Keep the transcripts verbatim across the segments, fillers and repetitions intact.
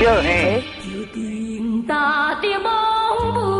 少嘿。 大的梦不。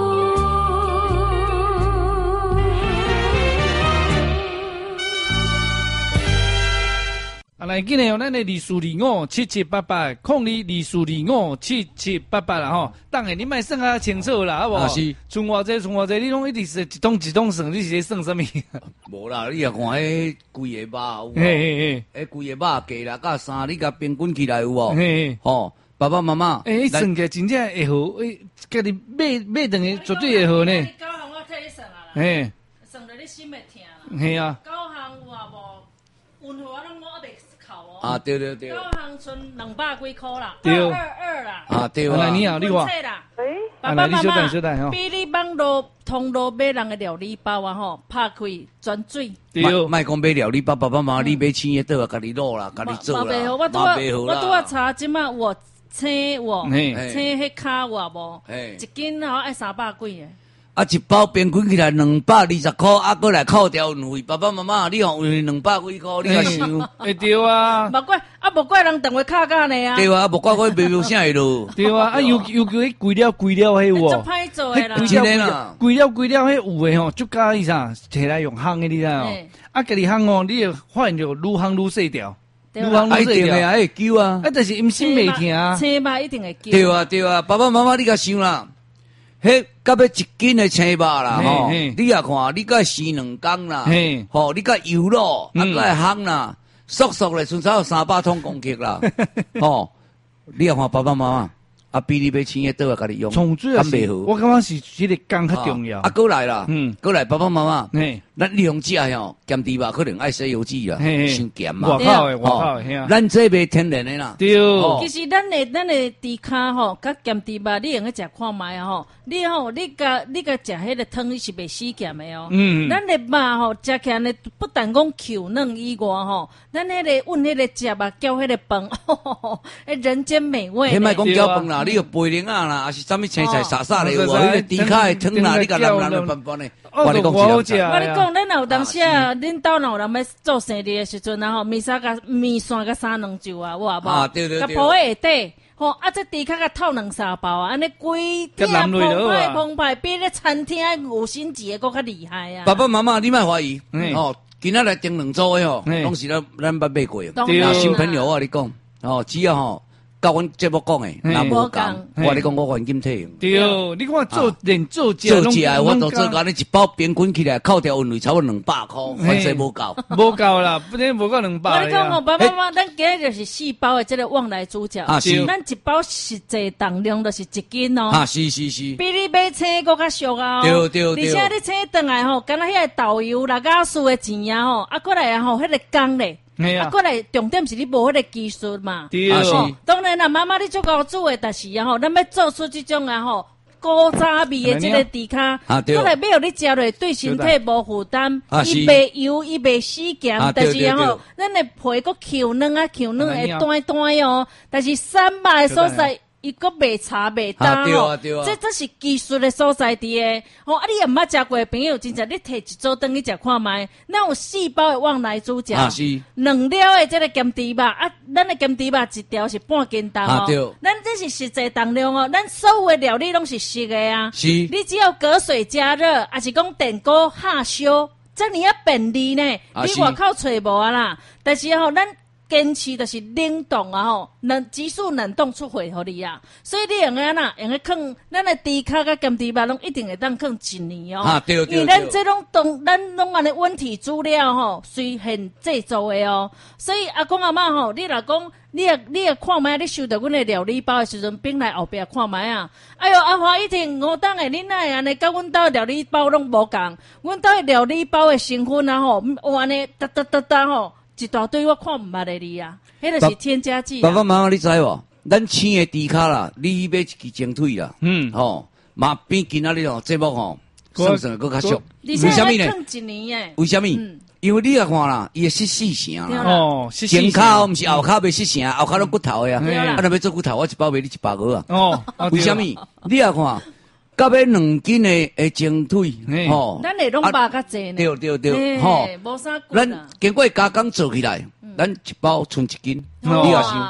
啊，来，今日哦，咱的二四二五七七八八，空二二四二五七七八八啦吼。当然你莫算啊清楚啦，好无？ 啊是。 剩偌济，剩偌济，你拢一直是一桶一桶算，你是咧算什么？ 无啦，你也看迄规个肉有无？ 嘿嘿嘿，迄规个肉计啦，甲三你甲平均起来有无？ 嘿， 吼，爸爸妈妈， 诶，算起来真正会好，诶，家己买买等于绝对会好呢。 高行我替你算啊啦， 嘿， 算到你心会疼啦。 嘿啊。 高行有啊无？温和啊，拢我袂扣哦。 啊，对对对。 高行剩两百几箍啦， 对二二二啦。 啊，对啊。 来，你好，你好。 诶， 爸爸妈妈， 哦、 比你网络通路买人的料理包啊吼，拍开转水。 对，卖讲买料理包，爸爸妈妈你买青叶倒啊，家己卤啦，家己做啦。 我拄啊，我拄啊查，即马我青我青迄卡有无？一斤吼爱三百几个。 啊，一包平均起来两百二十块，啊，过来扣掉运费。爸爸妈妈，你讲运费两百几块，你也想？ 会对啊。 无怪啊，无怪人等会卡价呢啊。 对啊，无怪我卖卖啥会落。 对啊，啊尤尤其迄贵了贵了迄有哦。 足歹做诶啦。 贵了贵了贵了迄有诶吼，就介意啥，摕来用烘诶，你知哦。啊，家己烘哦，你会发现着愈烘愈细条，愈烘愈细条。 啊，会揪啊。 啊，但是因心袂疼啊。 青肉一定会揪。 对啊对啊，爸爸妈妈你甲想啦。迄到要一斤的青肉啦，吼，你也看，你甲洗两工啦，吼，你甲油咯，啊，甲烘啦，速速咧，剩差有三百桶公克啦，吼，你也看爸爸妈妈，啊，比你买青叶倒来家己用， 从主要是，我感觉是这个工较重要。 啊，过来啦， 嗯， 过来爸爸妈妈，咱利用食吼，咸猪肉可能爱洗油脂啦，伤咸嘛， 外口的外口的，吓， 咱这卖天然的啦， 对。 其实咱的咱的猪脚吼，甲咸猪肉，你用去食看卖啊吼。你吼，你甲你甲食迄个汤是袂死咸的哦。嗯。咱的肉吼，食起来呢，不但讲 Q 嫩以外吼，咱迄个阮迄个食肉搅迄个饭，迄人间美味。 迄莫讲搅饭啦，你个培灵啊啦，还是啥物青菜沙沙的，有无？迄个猪脚的汤啦，你甲人人的拌拌的。 我你讲我你讲，咱有当时啊，恁兜若有人要做生日的时阵啊吼，面纱甲面线甲三两酒啊，有无？ 啊，对对对。 甲铺下底。吼、哦，啊，这猪脚甲透两三包啊，安尼规鼎澎湃澎湃，比咧餐厅五星级的搁较厉害啊！ 爸爸妈妈，你莫怀疑，嗯、哦，今仔来订两组的吼，拢是咱咱捌买过，那新朋友我跟你讲，哦，只要吼。甲阮节目讲诶，若无讲，我你讲我现金退用。 对，你看做连做做做我都做安尼一包平均起来扣掉运费差不多两百箍，反正无够。 无够啦，不然无够两百。 我讲哦，爸爸妈妈，咱今日就是四包的这个旺来主角。 啊是。 咱一包实际重量就是一斤哦。 啊是是是。 比你买青搁较俗啊。 对对对。 而且你青转来吼，敢若迄个豆油、六甲丝的钱啊吼，啊过来啊吼，迄个工咧。啊，过来重点是你无迄个技术嘛。 对啊，是。 当然啦，妈妈你足够煮的，但是啊吼，咱要做出这种啊吼古早味的这个猪脚，过来要互你食落对身体无负担，伊袂油，伊袂死咸，但是啊吼，咱的皮搁 Q 嫩啊 Q 嫩会断断哦，但是散肉的所在。伊搁袂差袂大吼，这这是技术的所在伫诶。吼，啊，你也毋捌食过的朋友，真正你摕一组顿去食看卖，咱有四包的旺来煮食，两料的这个咸猪肉啊，咱的咸猪肉一条是半斤重哦，咱这是实际重量哦，咱所有的料理拢是熟的啊，你只要隔水加热，还是讲电锅下烧，这尔啊便利呢，你外口找无啊啦，但是吼咱。坚持就是冷冻啊吼，冷急速冷冻出货互你啊，所以你用安那用个放，咱的猪脚甲咸猪肉拢一定会当放一年哦。 啊对对对。 因为咱这种冻，咱拢安尼温体煮料吼，随现制作的哦。所以阿公阿嬷吼，你若讲，你也你也看卖，你收到阮的料理包的时阵，并来后壁看卖啊。哎哟，阿华一听五档的，恁哪会安尼？甲阮兜料理包拢无共，阮兜的料理包的成分啊吼，有安尼哒哒哒哒吼。一大堆我看唔捌的你啊，迄个是添加剂。 爸爸妈妈，你知无？咱青的猪脚啦，你买一支蒸腿啦，嗯，吼，嘛比今仔日哦节目吼，算算搁较俗。 为什么呢？一年诶。 为什么？因为你也看啦，伊会失四成啦。 哦， 前脚毋是后脚袂失成，后脚拢骨头呀。啊，若要做骨头，我一包卖你一百个啊。哦，为什么？你也看。到尾两斤的诶蒸腿， 吼，咱会拢包较济呢。 对对对，吼， 无啥骨。 咱经过加工做起来，咱一包剩一斤，你也想，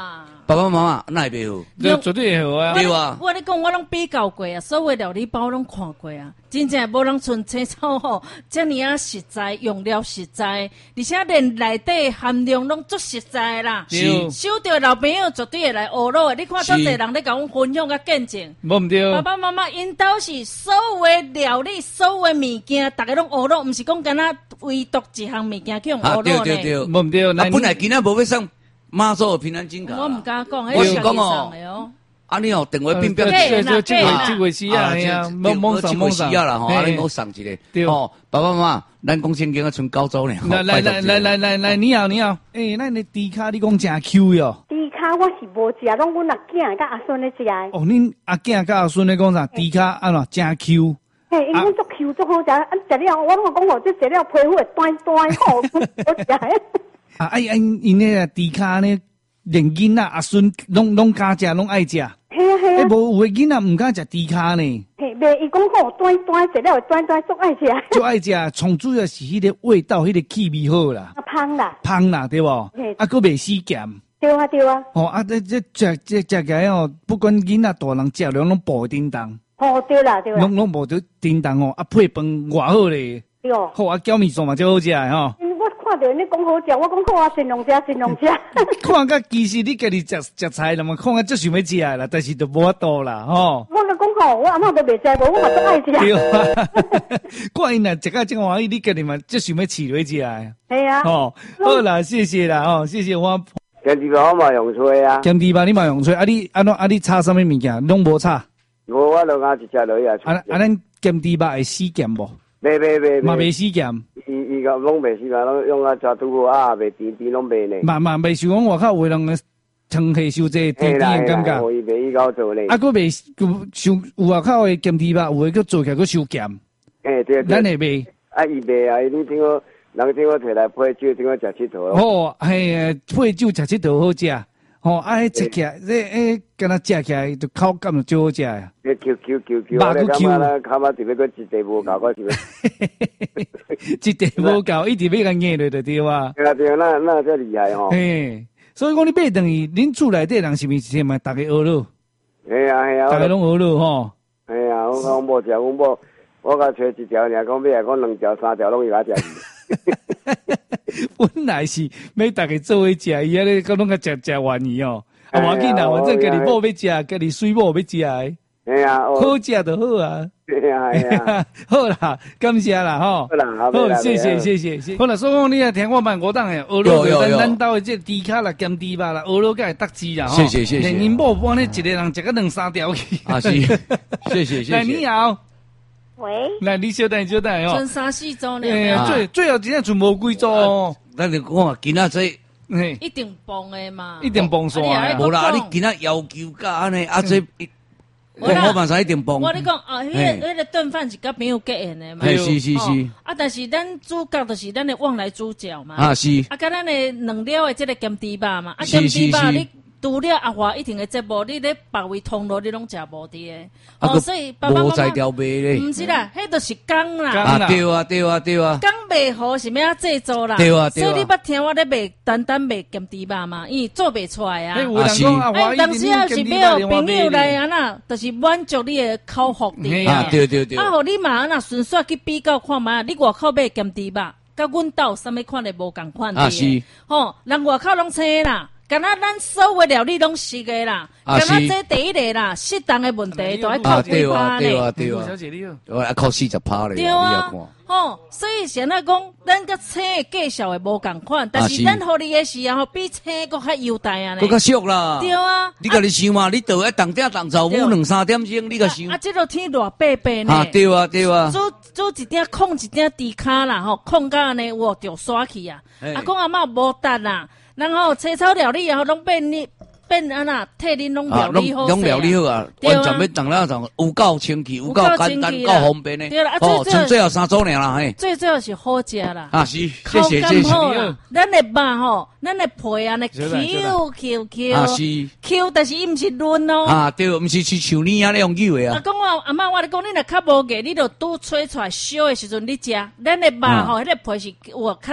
爸爸妈妈那会袂好， 这绝对会好啊。 对啊， 我咧讲，我拢比较过啊，所有料理包拢看过啊，真正无人像青草吼，遮尔啊实在，用料实在，而且连内底含量拢足实在啦。 是， 收到老朋友绝对会来学咯。你看多侪人咧甲阮分享甲见证， 无毋对。 爸爸妈妈因兜是所有的料理，所有的物件，大家拢学咯，毋是讲干那唯独一项物件去用学咯呢。 对对对， 无毋对。 啊，本来今仔无要上妈祖平安金卡， 我毋敢讲， 我是讲哦。啊，你哦，电话变变， 这这这位这位是啊，哎呀，蒙蒙上蒙上啦吼，啊，你我送一个，哦，爸爸妈妈，咱讲圣经啊，剩九周呢。 来来来来来来来，你好你好，诶，咱的猪卡你讲真 Q 哟。 猪卡我是无食，拢阮阿囝甲阿孙咧食。 哦，恁阿囝甲阿孙咧讲啥？猪卡安怎真 Q？ 嘿，因阮足 Q 足好食，啊食了我拢讲吼，这食了皮肤会短短好，好食。 啊，哎哎，因那个猪卡呢，连囡仔阿孙拢拢敢食，拢爱食。 嘿啊嘿啊， 无有诶囡仔毋敢食猪卡呢。 嘿，袂伊讲好短短，食了短短足爱食。 足爱食，从主要是迄个味道，迄个气味好啦。 啊，香啦， 香啦，对无？啊，佫袂死咸。 对啊对啊。 哦，啊，这这食这食起来哦，不管囡仔大人食了拢无叮当。 哦，对啦对啦。 拢拢无得叮当哦，啊配饭偌好咧。 对哦。 好啊，搅面线嘛最好食诶吼。 看到你讲好食，我讲好啊，尽量食，尽量食。 看甲其实你家己食食菜啦嘛，看甲足想要食诶啦，但是就无法度啦，吼。 我就讲吼，我阿嬷都袂食，无我嘛足爱食。 对啊，看因若食甲真欢喜，你家己嘛足想要饲落食诶。 系啊。 哦，好啦，谢谢啦，哦，谢谢我。 咸猪肉我嘛用吹啊。 咸猪肉你嘛用吹，啊你安怎啊你炒啥物物件？拢无炒。 无，我就讲一只落去啊。 啊啊，咱咸猪肉会死咸无？ 袂袂袂。 嘛袂死咸。 伊伊个拢袂死咸，拢用啊抓拄好啊，袂甜甜拢袂呢。 嘛嘛袂想讲外口有人汤气伤济甜甜诶感觉。 伊袂伊搞做咧。 啊，佫袂伤有外口诶咸猪肉，有诶佫做起来佫伤咸。 诶对。 咱会卖。 啊，伊卖啊！你听我，人听我摕来配酒，听我食佚佗咯。 哦，嘿，配酒食佚佗好食。哦，啊，迄食起来，这诶，敢若食起来就口感就最好食呀。 你 Q Q Q Q， 肉骨 Q， 啦，卡嘛特别个一地无够，我是要。 一地无够，一直要甲硬落就对哇。 对啊对啊，那那遮厉害吼。 嘿，所以讲你买等于恁厝内底人是毋是嘛？逐个学咯。 嘿啊嘿啊。 逐个拢学咯吼。 嘿啊，我讲某食，阮某我甲找一条尔，讲买来讲两条三条拢伊甲食。 本来是要大家做伙食，伊安尼讲拢甲食食完伊哦。啊，无要紧啦，反正家己某要食，家己水某要食诶。 哎呀， 好食就好啊。 哎呀哎呀， 好啦，感谢啦吼。 好啦， 好，谢谢谢谢谢。好啦，所以讲你也听我慢我当诶，学落咱咱兜诶这猪卡啦、咸猪肉啦，学落甲会得志啦吼。 谢谢谢谢。 恁某帮你一个人食个两三条去。 啊是，谢谢谢谢。 来你好。 喂， 来，你小等小等哦， 剩三四周呢， 最最后真正存无几周哦。 咱就讲今仔这， 一定崩的嘛， 一定崩线。 无啦，你今仔要求甲安尼，啊这，我我马上一定崩。 我你讲啊，迄个迄个顿饭是甲朋友结缘的嘛， 是是是。 啊，但是咱主角就是咱的往来主角嘛， 啊是。 啊，甲咱的两了的这个咸猪肉嘛，啊咸猪肉你。除了阿华一定的节目，你咧别位通路你拢食无滴诶，哦，所以爸爸妈妈在条卖咧， 毋是啦，迄就是工啦， 啊对啊对啊对啊， 工卖好是要制作啦， 对啊对啊， 所以你捌听我咧卖单单卖咸猪肉嘛，伊做袂出来啊， 啊是， 哎，当时要是要有朋友来安那，就是满足你的口福的啊，对对对， 啊，互你嘛安那顺续去比较看卖，你外口卖咸猪肉，甲阮兜啥物款的无共款的， 是， 吼，人外口拢青啦。敢若咱所有料理拢熟个啦，敢若这第一个啦，适当的问题都要靠几趴呢。 对啊对啊， 小姐你好， 我要靠四十趴咧。 对啊，吼，所以现在讲，咱甲青的介绍的无共款，但是咱互你的是啊，比青佫较优待啊呢。 佫较俗啦。 对啊， 你家己想嘛，你倒来当点当早午两三点钟，你个想。 啊，这个天热白白呢。 啊，对啊对啊。 煮煮一点，控一点猪骹啦，吼，控到安尼哇，着刷去啊。阿公阿嬷无值啦。然后青草料理也好，拢变你变安那替恁拢料理好， 拢料理好啊，完全要当那种有够清气，有够简单，够方便的。 对啦， 哦，剩最后三组尔啦，嘿。 最主要是好食啦。 啊是，谢谢谢谢。 咱的肉吼，咱的皮安尼 Q Q Q。啊是。 Q， 但是伊毋是润哦。 啊对，毋是是像你安尼用久的啊。 啊，讲我阿嬷，我咧讲，你若较无个，你着拄吹出来烧的时阵，你食，咱的肉吼，迄个皮是哇较嫩。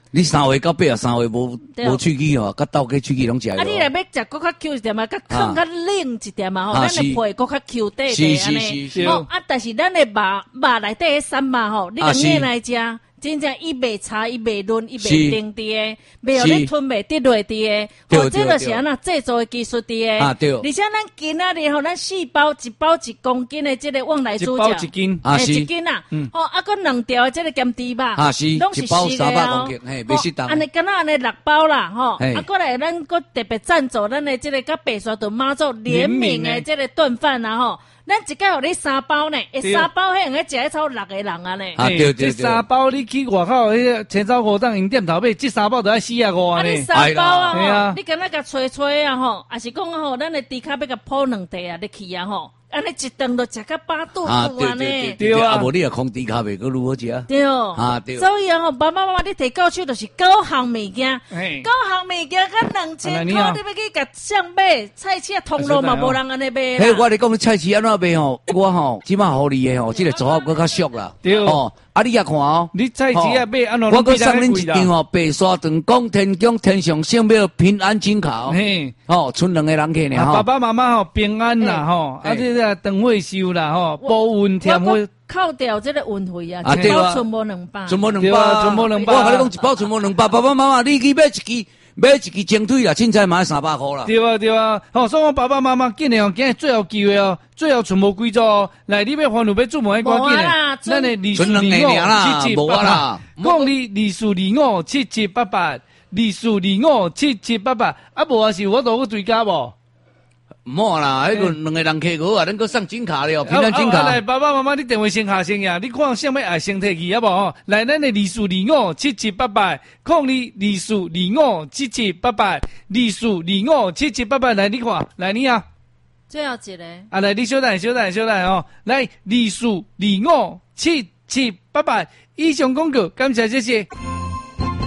你三月到八月三月无无喙齿吼，甲倒去喙齿拢食。 啊，你若要食搁较 Q 一点嘛，甲放较冷一点嘛吼，咱的皮搁较 Q 底底安尼。哦，啊，但是咱的肉肉内底迄三肉吼，你甲硬来食。真正伊袂差，伊袂润，伊袂定滴诶，袂有你吞袂滴落滴诶。哦，这就是安那制作诶技术滴诶。啊对。而且咱今仔日吼，咱四包一包一公斤诶，这个往来主食。 一包一斤。 啊是。一斤啊。嗯。哦，啊，佮两条诶，这个咸猪肉。 啊是。 拢是一包三百公斤，嘿，袂适当。 安尼敢若安尼六包啦，吼。啊，过来咱佮特别赞助咱诶，这个甲白沙屯妈祖联名诶，这个炖饭啊，吼。咱一个互你三包呢，诶，三包迄用个食一超六个人啊呢。 啊对对对。 这三包你去外口迄个青草湖档因店头买，这三包就要四啊五啊呢。啊，你三包啊，吼，你敢若甲吹吹啊吼，还是讲吼，咱的猪脚要甲铺两地啊，你去啊吼。安尼一顿都食到饱肚肚安尼， 对啊， 啊无你也空猪脚袂，佮如何食？ 对哦，啊对。所以啊吼，爸爸妈妈你摕到手就是九项物件，九项物件甲两千块，你要去甲上买菜市通路嘛，无人安尼买啦。 嘿，我你讲菜市安怎买吼？我吼即马互你诶吼，即个组合佫较俗啦。 对哦，啊你也看哦， 你菜市啊买安怎？ 我佫送恁一张吼，白沙屯广天宫天上圣庙平安金卡。嘿，哦，剩两个人去呢吼。 爸爸妈妈吼平安啦吼，啊这。灯会收啦吼，保运添会扣掉这个运费啊， 一包存无两百， 存无两百， 存无两百。 我跟你讲，一包存无两百，爸爸妈妈，你去买一支，买一支蒸腿啦，凊彩买三百块啦。 对啊对啊，吼，所以我爸爸妈妈今年哦，今日最后机会哦，最后存无几组哦，来你要欢乐要注文要赶紧嘞，咱的二四二五七七八八，讲你二四二五七七八八，二四二五七七八八，啊无啊是我都去追加无。 唔好啦，迄个两个人客好啊，恁个送金卡了，平安金卡。 来，爸爸妈妈，你电话先下先呀，你看啥物爱先摕去好无？来，咱的二四二五七七八八，控你二四二五七七八八，二四二五七七八八，来你看，来你啊。 最后一个。 啊，来你小等小等小等哦，来二四二五七七八八，以上广告，感谢谢谢。